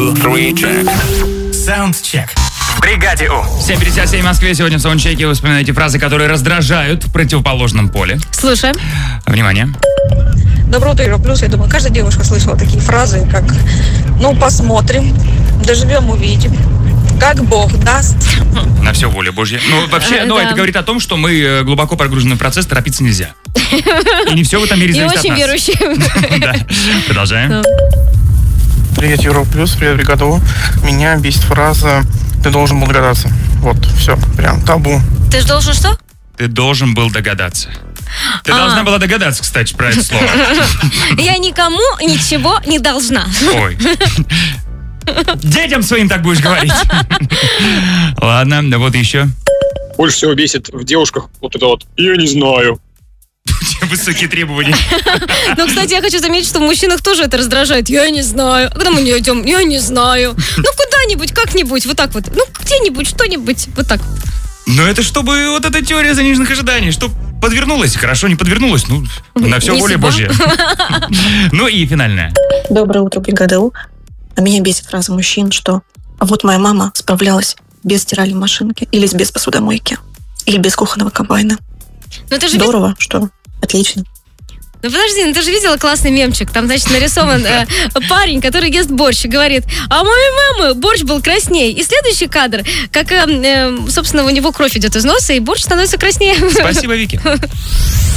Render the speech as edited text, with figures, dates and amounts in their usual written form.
2, 3, check. Soundcheck. В бригаде У. 7:57 в Москве. Сегодня в саундчеке вы вспоминаете фразы, которые раздражают в противоположном поле. Слушаем. Внимание. Доброе утро, плюс. Я думаю, каждая девушка слышала такие фразы, как «ну, посмотрим», «доживем, увидим», «как Бог даст». На все воля Божья. Ну, вообще, Да. это говорит о том, что мы глубоко погружены в процесс, торопиться нельзя. И не все в этом мире И зависит от очень нас. верующие. Да. Продолжаем. Привет, Европа Плюс, привет, бригада У. Меня бесит фраза «ты должен был догадаться». Вот, все, прям табу. Ты же должен что? Ты должен был догадаться. Ты должна была догадаться, кстати, про это слово. Я никому ничего не должна. Ой. Детям своим так будешь говорить. Ладно, да вот еще. Больше всего бесит в девушках вот это вот «я не знаю». Высокие требования. Но, кстати, я хочу заметить, что в мужчинах тоже это раздражает. Я не знаю. А когда мы не идем? Я не знаю. Ну, куда-нибудь, как-нибудь, вот так вот. Ну, где-нибудь, что-нибудь, вот так. Но это чтобы вот эта теория заниженных ожиданий, что подвернулась, хорошо, не подвернулась, ну, на все Не воля судьба. Божья. Ну и финальное. Доброе утро, бригада У. А меня бесит фраза мужчин, что «а вот моя мама справлялась без стиральной машинки, или без посудомойки, или без кухонного комбайна». Ну, ты же Здорово, что отлично. Ну подожди, ну ты же видела классный мемчик. Там, значит, нарисован парень, который ест борщ и говорит: а у моей мамы борщ был краснее. И следующий кадр, как, собственно, у него кровь идет из носа, и борщ становится краснее. Спасибо, Вики.